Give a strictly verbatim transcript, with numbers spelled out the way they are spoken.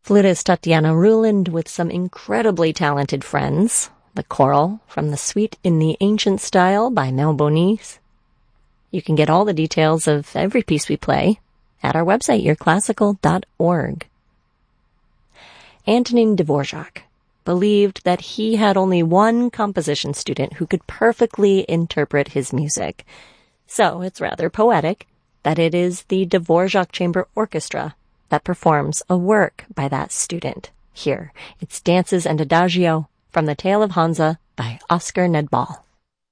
Flutist Tatiana Ruland with some incredibly talented friends. The Choral from the Suite in the Ancient Style by Mel Bonis. You can get all the details of every piece we play at our website, your classical dot org. Antonin Dvorak believed that he had only one composition student who could perfectly interpret his music. So it's rather poetic that it is the Dvorak Chamber Orchestra that performs a work by that student. Here, it's Dances and Adagio from The Tale of Hansa by Oscar Nedbal.